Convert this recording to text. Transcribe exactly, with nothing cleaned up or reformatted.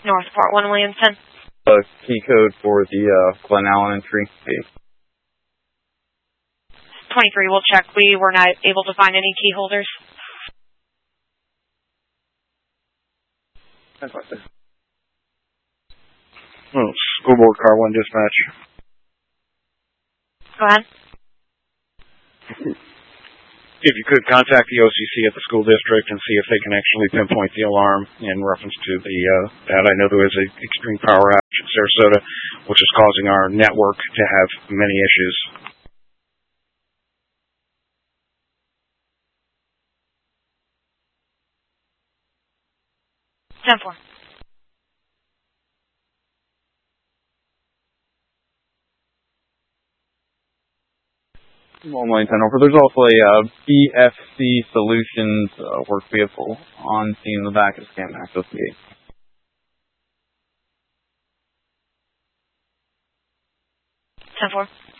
Northport one Williamson. Uh, key code for the uh, Glen Allen entry. twenty-three, we'll check. We were not able to find any key holders. That's like this. Oh, school board car one dispatch. Go ahead. If you could contact the O C C at the school district and see if they can actually pinpoint the alarm in reference to the uh, that. I know there is an extreme power outage in Sarasota, which is causing our network to have many issues. ten four. One Wellington over. There's also a uh, B F C Solutions uh, work vehicle on scene in the back of Scan Access Gate. ten four.